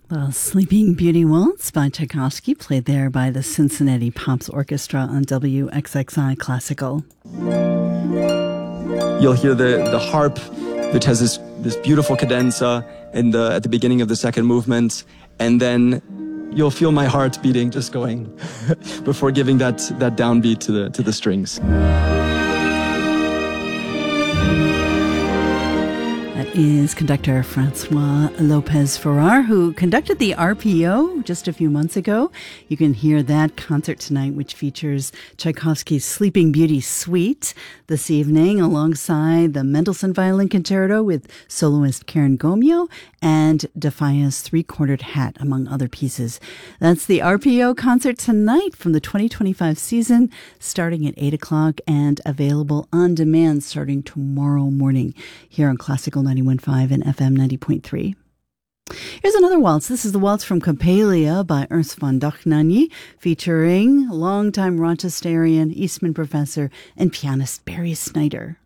The Sleeping Beauty Waltz by Tchaikovsky, played there by the Cincinnati Pops Orchestra on WXXI Classical. You'll hear the harp, which has this beautiful cadenza at the beginning of the second movement, and then you'll feel my heart beating, just going, before giving that downbeat to the strings. That is conductor Francois Lopez Farrar, who conducted the RPO just a few months ago. You can hear that concert tonight, which features Tchaikovsky's Sleeping Beauty Suite this evening, alongside the Mendelssohn Violin Concerto with soloist Karen Gomio and Defia's Three-Quartered Hat, among other pieces. That's the RPO concert tonight from the 2025 season, starting at 8 o'clock and available on demand starting tomorrow morning here on Classical 91.5 and FM 90.3. Here's another waltz. This is the waltz from Coppelia by Ernst von Dohnanyi, featuring longtime Rochesterian Eastman professor and pianist Barry Snyder.